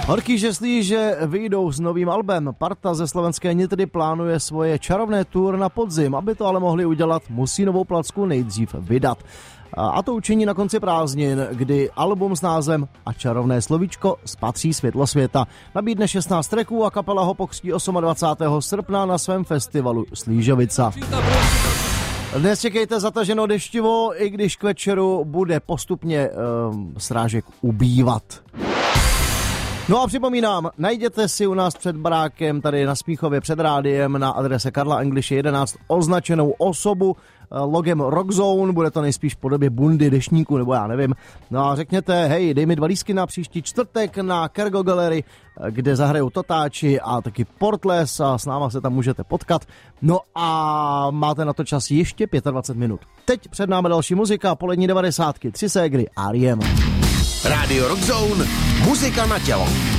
Horký žeslí, že vyjdou s novým albem. Parta ze slovenské Nitry plánuje svoje čarovné tour na podzim. Aby to ale mohli udělat, musí novou placku nejdřív vydat. A to učiní na konci prázdnin, kdy album s názvem A čarovné slovíčko spatří světlo světa nabídne 16 tracků a kapela ho pokřtí 28. srpna na svém festivalu Slížovica. Dnes čekejte zataženo deštivo, i když k večeru bude postupně srážek ubývat. No a připomínám, najděte si u nás před barákem tady na Smíchově před rádiem na adrese Karla Engliše 11 označenou osobu logem Rockzone, bude to nejspíš v podobě bundy, deštníku nebo já nevím. No a řekněte, hej, dej mi 2 lístky na příští čtvrtek na Kergo Gallery, kde zahrajou Totáči a taky Portless a s náma se tam můžete potkat. No a máte na to čas ještě 25 minut. Teď před námi další muzika, polední 90, 3 ségry, R.E.M. Rádio Rockzone, muzika na tělo.